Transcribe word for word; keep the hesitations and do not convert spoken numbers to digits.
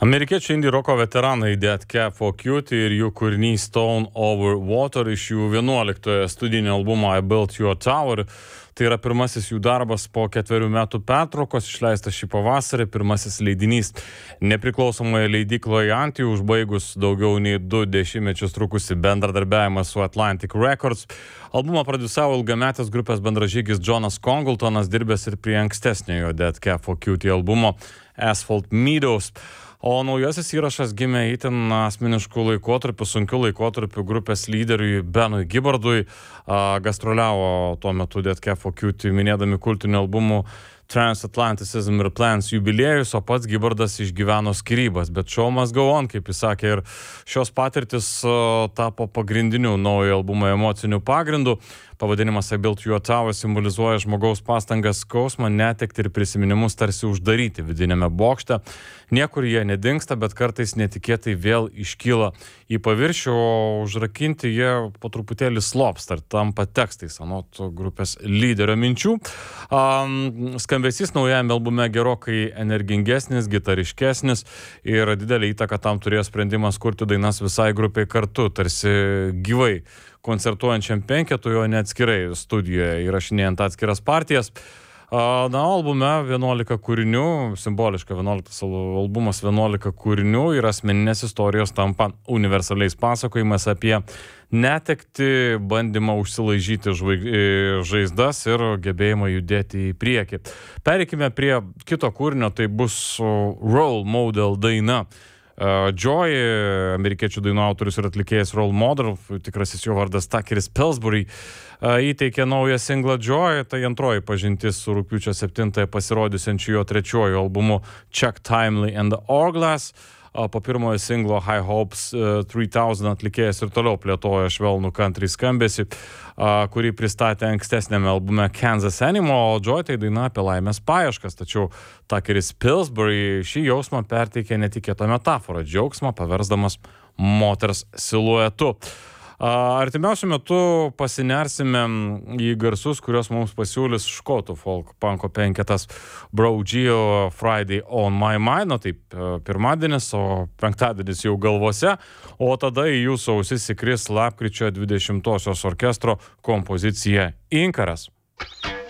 Amerikiečių indie roko veteranai Dead Cat for Cutie ir jų kūrinys Stone Over Water iš jų vienuoliktojo studijinio albumo I Built Your Tower. Tai yra pirmasis jų darbas po ketverių metų pertraukos, išleistas šį pavasarį, pirmasis leidinys nepriklausomoje leidykloje Anti, užbaigus daugiau nei du dešimtmečius trukusi bendradarbiavimą su Atlantic Records. Albumą prodiusavo ilgametis grupės bendražygis Jonas Congletonas, dirbęs ir prie ankstesniojo Dead Cat for Cutie albumo Asphalt Meadows. O naujasis įrašas gimė itin asmeniškų laikotarpių, sunkių laikotarpių grupės lyderiui Benui Gibbardui. Gastroliavo tuo metu Dead Cat for Cutie, minėdami kultinių albumų Transatlanticism ir Plans jubiliejus, o pats Gibbardas išgyveno skyrybas, bet show must go on, kaip jis sakė, ir šios patirtis tapo pagrindiniu naujo albumo emociniu pagrindu. Pavadinimas I Built Your Tower simbolizuoja žmogaus pastangas, skausmą, netektį ir prisiminimus tarsi uždaryti vidinėme bokšte. Niekur jie nedingsta, bet kartais netikėtai vėl iškyla į paviršių, o užrakinti jie po truputėlį slopsta ir tampa tekstais, anot grupės lyderio minčių. Um, skambesys naujame albume gerokai energingesnis, gitariškesnis ir didelį įtaką tam turėjo sprendimas kurti dainas visai grupiai kartu, tarsi gyvai koncertuojančiam penketui, o ne atskirai studijoje įrašinėjant atskiras partijas. Na, albume vienuolika kūrinių, simboliška vienuoliktas albumas vienuolika kūrinių ir asmeninės istorijos tampa universaliais pasakojimas apie netekti, bandymą užsilaižyti žaizdas ir gebėjimą judėti į priekį. Pereikime prie kito kūrinio, tai bus Role Model daina. Joy, amerikiečių dainų autorius ir atlikėjas Role Model, tikrasis jo vardas Tuckeris Pillsbury, įteikė naują singlą Joy, tai antroji pažintis su rugpjūčio septintąją pasirodysiančiu jo trečiuoju albumu Chuck Timely and the Hourglass. Po pirmojo singlo High Hopes three thousand atlikėjas ir toliau plėtojo švelnų country skambesį, kurį pristatė ankstesnėme albume Kansas Animal, o Joy tai daina apie laimės paieškas, tačiau Tuckeris Pillsbury šį jausmą perteikė netikėtą metaforą, džiaugsmą paversdamas moters siluetu. Artimiausiu metu pasinersime į garsus, kurios mums pasiūlys škotų folk punko penketas Brogeo Friday on My Mind, o taip pirmadienis, o penktadienis jau galvose, o tada į jūsų ausis įkris lapkričio dvidešimtosios orkestro kompozicija Inkaras.